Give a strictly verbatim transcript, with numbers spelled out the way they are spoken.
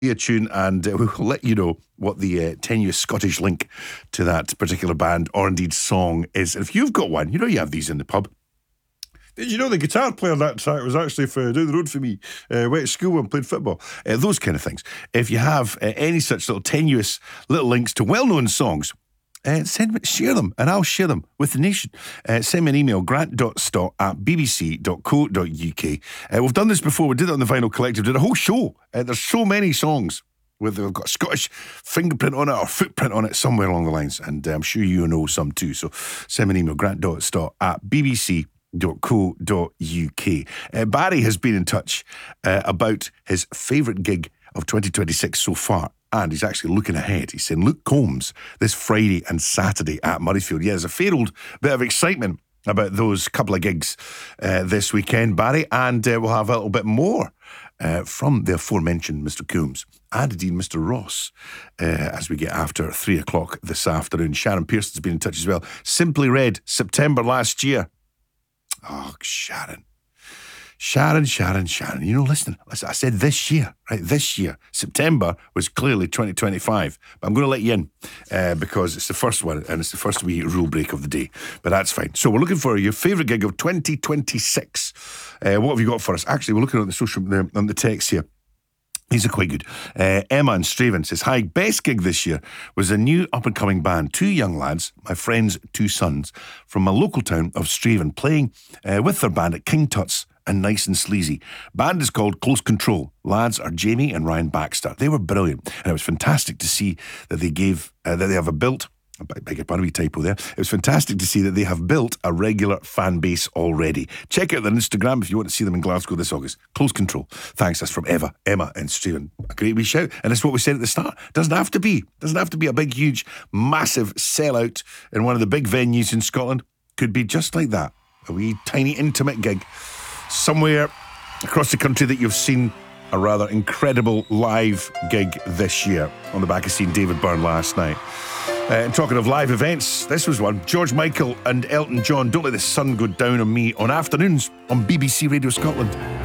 a tune, and uh, we'll let you know what the uh, tenuous Scottish link to that particular band or indeed song is. If you've got one, you know you have these in the pub. Did you know the guitar player on that track was actually for down the road for me? Uh, went to school and played football. Uh, those kind of things. If you have uh, any such little tenuous little links to well-known songs, Uh, send me, share them, and I'll share them with the nation. Uh, send me an email, grant dot stott at b b c dot co dot u k. Uh, we've done this before. We did it on the Vinyl Collective. Did a whole show. Uh, there's so many songs where they've got a Scottish fingerprint on it or footprint on it somewhere along the lines, and uh, I'm sure you know some too. So send me an email, grant dot stott at b b c dot co dot u k. Uh, Barry has been in touch uh, about his favourite gig of twenty twenty-six so far. And he's actually looking ahead. He's saying Luke Combs this Friday and Saturday at Murrayfield. Yeah, there's a fair old bit of excitement about those couple of gigs uh, this weekend, Barry. And uh, we'll have a little bit more uh, from the aforementioned Mister Combs and indeed Mister Ross uh, as we get after three o'clock this afternoon. Sharon Pearson's been in touch as well. Simply Red, September last year. Oh, Sharon. Sharon, Sharon, Sharon. You know, listen, listen, I said this year, right? This year. September was clearly twenty twenty-five. But I'm going to let you in uh, because it's the first one and it's the first wee rule break of the day. But that's fine. So we're looking for your favourite gig of twenty twenty-six. Uh, what have you got for us? Actually, we're looking at the social, uh, on the text here. These are quite good. Uh, Emma in Straven says, hi, best gig this year was a new up-and-coming band, two young lads, my friend's two sons, from my local town of Straven, playing uh, with their band at King Tut's and Nice and Sleazy. Band is called Close Control. Lads are Jamie and Ryan Baxter. They were brilliant, and it was fantastic to see that they gave, uh, that they have a built, I beg your pardon, wee typo there. It was fantastic to see that they have built a regular fan base already. Check out their Instagram if you want to see them in Glasgow this August. Close Control. Thanks, that's from Eva, Emma and Steven. A great wee shout. And that's what we said at the start. Doesn't have to be. Doesn't have to be a big, huge, massive sellout in one of the big venues in Scotland. Could be just like that. A wee, tiny, intimate gig somewhere across the country that you've seen a rather incredible live gig this year on the back of seeing David Byrne last night. Uh, and talking of live events, this was one. George Michael and Elton John, Don't Let the Sun Go Down on Me, on afternoons on B B C Radio Scotland.